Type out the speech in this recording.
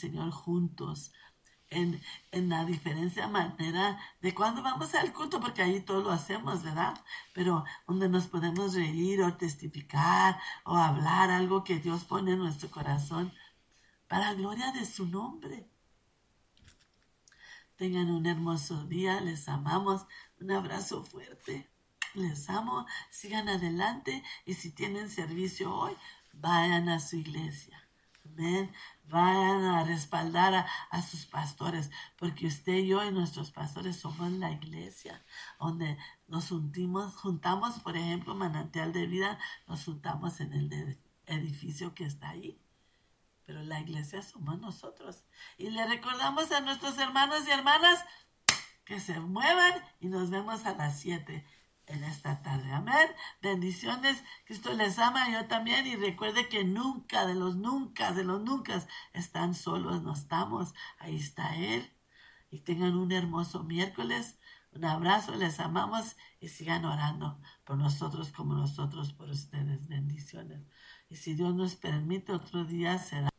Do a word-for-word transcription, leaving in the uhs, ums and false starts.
Señor juntos. En, en la diferente manera de cuando vamos al culto, porque ahí todo lo hacemos, ¿verdad? Pero donde nos podemos reír o testificar o hablar algo que Dios pone en nuestro corazón para gloria de su nombre. Tengan un hermoso día, les amamos, un abrazo fuerte, les amo, sigan adelante y si tienen servicio hoy, vayan a su iglesia. Amén. Vayan a respaldar a, a sus pastores, porque usted y yo y nuestros pastores somos la iglesia, donde nos juntamos, juntamos, por ejemplo, Manantial de Vida, nos juntamos en el edificio que está ahí. Pero la iglesia somos nosotros. Y le recordamos a nuestros hermanos y hermanas que se muevan y nos vemos a las siete en esta tarde. Amén. Bendiciones. Cristo les ama, yo también. Y recuerde que nunca, de los nunca, de los nunca, están solos, no estamos. Ahí está Él. Y tengan un hermoso miércoles. Un abrazo, les amamos y sigan orando por nosotros como nosotros por ustedes. Bendiciones. Y si Dios nos permite, otro día será